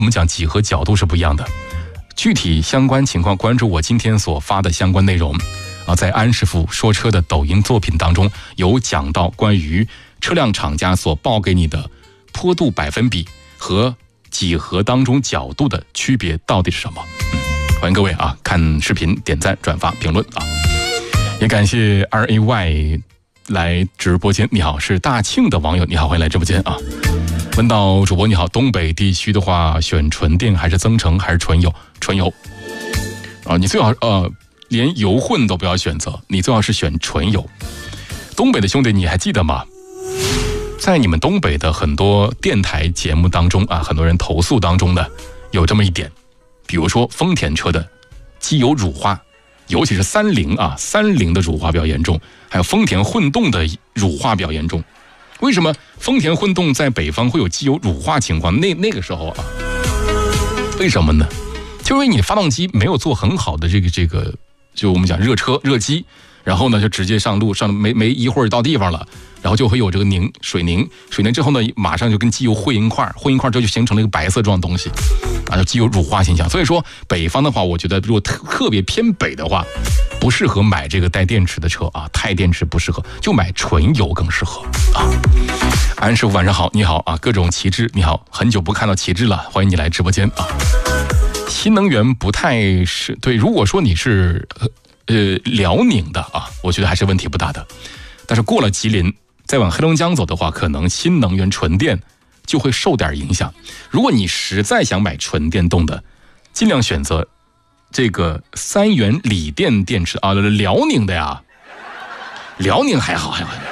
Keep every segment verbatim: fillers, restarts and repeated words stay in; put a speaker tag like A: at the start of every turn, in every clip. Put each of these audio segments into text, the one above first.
A: 我们讲几何角度是不一样的。具体相关情况，关注我今天所发的相关内容啊，在安师傅说车的抖音作品当中有讲到关于车辆厂家所报给你的坡度百分比和几何当中角度的区别到底是什么。嗯，欢迎各位啊，看视频点赞转发评论啊，也感谢 R A Y 来直播间。你好，是大庆的网友，你好，欢迎来直播间啊。问到主播你好，东北地区的话选纯电还是增程还是纯油？纯油啊，你最好呃连油混都不要选择，你最好是选纯油。东北的兄弟你还记得吗？在你们东北的很多电台节目当中啊，很多人投诉当中呢有这么一点，比如说丰田车的机油乳化，尤其是三菱啊，三菱的乳化比较严重，还有丰田混动的乳化比较严重。为什么丰田混动在北方会有机油乳化情况？那那个时候啊，为什么呢？就因为你发动机没有做很好的这个这个，就我们讲热车热机，然后呢就直接上路，上没没一会儿到地方了，然后就会有这个凝水凝，水凝之后呢，马上就跟机油混一块，混一块之后就形成了一个白色状的东西，啊，就机油乳化现象。所以说北方的话，我觉得如果特特别偏北的话，不适合买这个带电池的车啊，钛电池不适合，就买纯油更适合啊。安师傅晚上好，你好啊，各种旗帜你好，很久不看到旗帜了，欢迎你来直播间啊。新能源不太是对，如果说你是呃辽宁的啊，我觉得还是问题不大的，但是过了吉林再往黑龙江走的话，可能新能源纯电就会受点影响。如果你实在想买纯电动的，尽量选择这个三元锂电电池啊，辽宁的呀，辽宁还好还好。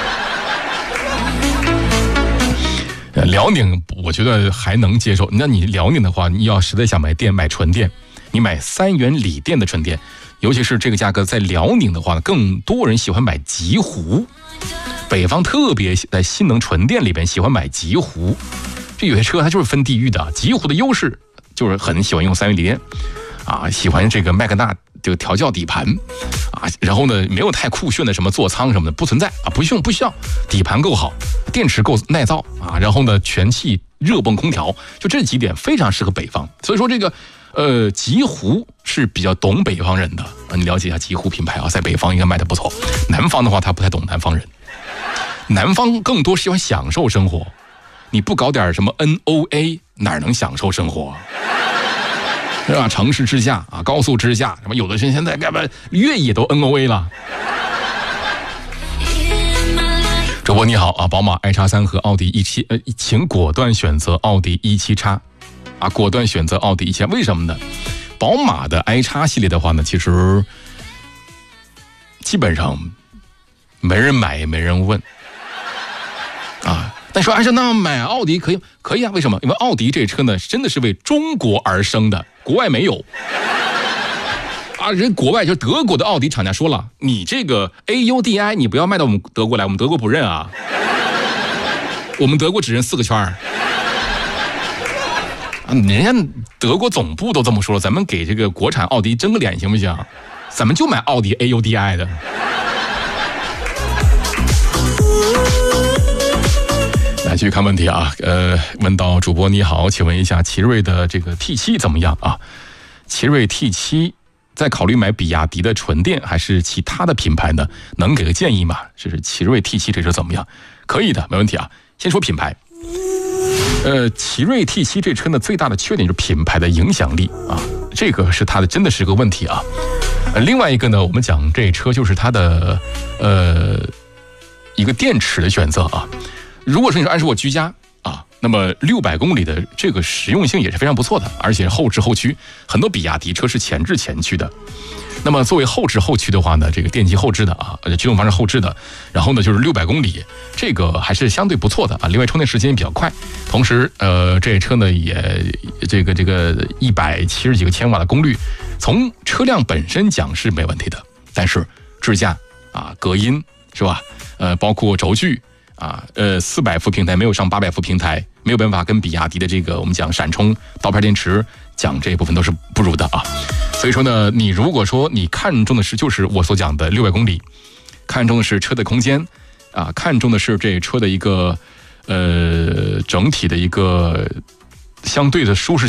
A: 辽宁我觉得还能接受，那你辽宁的话，你要实在想买电买纯电，你买三元锂电的纯电，尤其是这个价格在辽宁的话呢，更多人喜欢买极狐。北方特别在新能纯电里边喜欢买极狐，这有些车它就是分地域的，极狐的优势就是很喜欢用三元锂电啊，喜欢这个麦格纳这个调教底盘啊，然后呢没有太酷炫的什么座舱什么的不存在啊，不用不需要，底盘够好，电池够耐造啊，然后呢全气热泵空调，就这几点非常适合北方。所以说这个呃极狐是比较懂北方人的啊，你了解一下极狐品牌啊，在北方应该卖得不错。南方的话他不太懂南方人，南方更多喜欢享受生活，你不搞点什么 N O A 哪能享受生活？是吧？城市支架啊，高速支架，什么有的人现在干嘛越野都 N O A 了。主播你好啊，宝马 i 叉三和奥迪 一七，呃，请果断选择奥迪 一七叉，啊，果断选择奥迪一七，为什么呢？宝马的 i 叉系列的话呢，其实基本上没人买也没人问，啊。但说，哎，那买奥迪可以可以啊？为什么？因为奥迪这车呢，真的是为中国而生的，国外没有。啊，人国外就德国的奥迪厂家说了，你这个 A U D I 你不要卖到我们德国来，我们德国不认啊。我们德国只认四个圈儿。啊，人家德国总部都这么说了，咱们给这个国产奥迪争个脸行不行？咱们就买奥迪 A U D I 的。来继续看问题啊，呃，问到主播你好，请问一下，奇瑞的这个 T 七怎么样啊？奇瑞 T 七在考虑买比亚迪的纯电还是其他的品牌呢？能给个建议吗？这是奇瑞 T 七这车怎么样？可以的，没问题啊。先说品牌，呃，奇瑞 T 七这车呢，最大的缺点就是品牌的影响力啊，这个是它的真的是个问题啊。呃，另外一个呢，我们讲这车就是它的呃一个电池的选择啊。如果说你说按照我居家啊，那么六百公里的这个实用性也是非常不错的，而且后置后驱，很多比亚迪车是前置前驱的。那么作为后置后驱的话呢，这个电机后置的啊，驱动方式后置的，然后呢就是六百公里，这个还是相对不错的啊。另外充电时间也比较快，同时呃这车呢也这个这个一百七十几个千瓦的功率，从车辆本身讲是没问题的，但是支架啊、隔音是吧？呃，包括轴距。啊，呃，四百伏平台没有上八百伏平台，没有办法跟比亚迪的这个我们讲闪充刀片电池讲这一部分都是不如的啊。所以说呢，你如果说你看重的是就是我所讲的六百公里，看重的是车的空间啊，看重的是这车的一个呃整体的一个相对的舒适